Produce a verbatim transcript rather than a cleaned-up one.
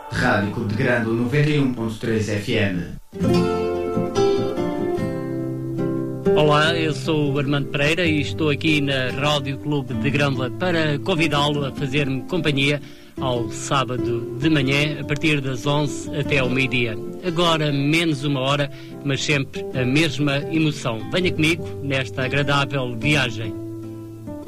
Rádio Clube de Grândola noventa e um ponto três F M. Olá, eu sou o Armando Pereira e estou aqui na Rádio Clube de Grândola para convidá-lo a fazer-me companhia ao sábado de manhã, a partir das onze até ao meio-dia. Agora menos uma hora, mas sempre a mesma emoção. Venha comigo nesta agradável viagem.